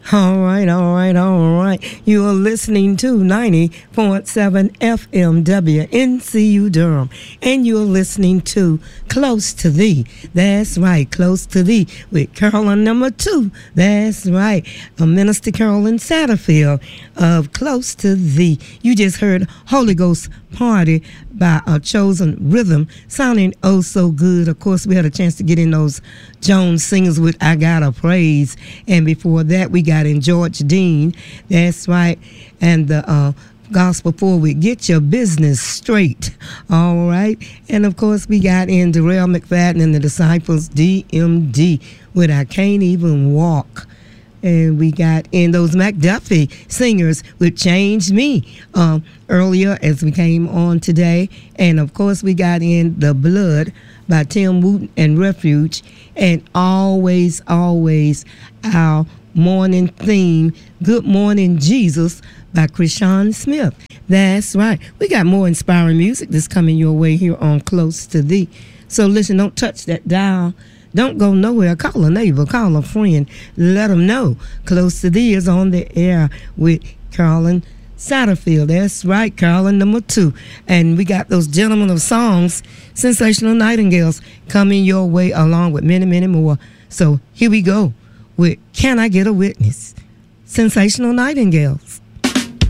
All right, all right, all right. You are listening to 90.7 FM WNCU Durham, and you're listening to Close to Thee. That's right, Close to Thee with Carolyn number 2. That's right, Minister Carolyn Satterfield of Close to Thee. You just heard Holy Ghost Party by a Chosen Rhythm, sounding oh so good. Of course, we had a chance to get in those Jones singers with I Gotta Praise, and before that we got in George Dean. That's right, and the gospel forward, Get Your Business Straight. All right, and of course we got in Darrell McFadden and the Disciples DMD with I Can't Even Walk. And we got in those McDuffie singers with Change Me earlier as we came on today. And, of course, we got in The Blood by Tim Wooten and Refuge. And always, always our morning theme, Good Morning Jesus by Krishan Smith. That's right. We got more inspiring music that's coming your way here on Close to Thee. So, listen, don't touch that dial. Don't go nowhere. Call a neighbor, call a friend, let them know. Close to Thee is on the air with Carolyn Satterfield. That's right, Carolyn number 2. And we got those gentlemen of songs, Sensational Nightingales, coming your way along with many, many more. So here we go with Can I Get a Witness? Sensational Nightingales.